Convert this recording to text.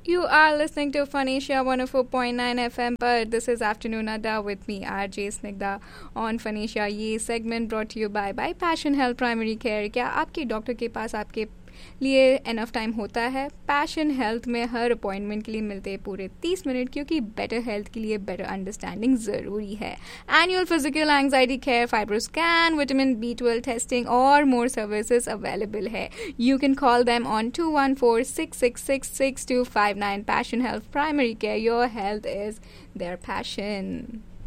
You are listening to Phonesia 104.9 FM पर this is afternoon अड्डा with me RJ Snigdha on Phonesia। ये segment brought you bye passion health primary care. क्या आपके doctor के पास आपके लिए एनफ टाइम होता है? पैशन हेल्थ में हर अपॉइंटमेंट के लिए मिलते हैं पूरे 30 मिनट, क्योंकि बेटर हेल्थ के लिए बेटर अंडरस्टैंडिंग ज़रूरी है। Annual physical anxiety care, fibro scan, vitamin B12 testing और मोर सर्विसेज अवेलेबल है। You can call them on 214-666-6259। Passion health primary care, your health is their passion.